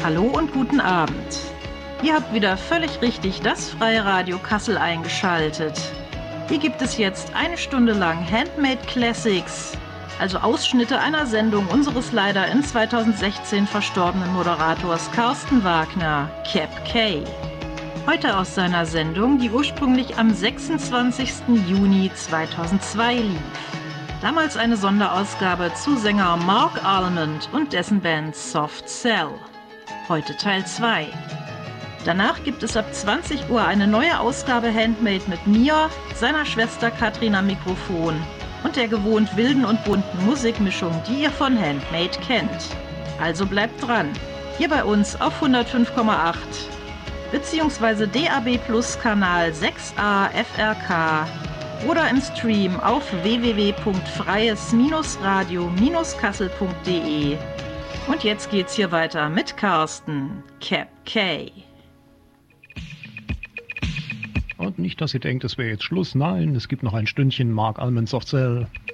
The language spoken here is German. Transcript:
Hallo und guten Abend. Ihr habt wieder völlig richtig das Freie Radio Kassel eingeschaltet. Hier gibt es jetzt eine Stunde lang Handmade Classics, also Ausschnitte einer Sendung unseres leider in 2016 verstorbenen Moderators Carsten Wagner, Cap K. Heute aus seiner Sendung, die ursprünglich am 26. Juni 2002 lief. Damals eine Sonderausgabe zu Sänger Mark Almond und dessen Band Soft Cell. Heute Teil 2. Danach gibt es ab 20 Uhr eine neue Ausgabe Handmade mit mir, seiner Schwester Katrin am Mikrofon und der gewohnt wilden und bunten Musikmischung, die ihr von Handmade kennt. Also bleibt dran, hier bei uns auf 105,8 beziehungsweise DAB Plus Kanal 6a FRK oder im Stream auf www.freies-radio-kassel.de. Und jetzt geht's hier weiter mit Carsten, Cap K. Und nicht, dass ihr denkt, es wäre jetzt Schluss. Nein, es gibt noch ein Stündchen Mark Almond Soft Cell.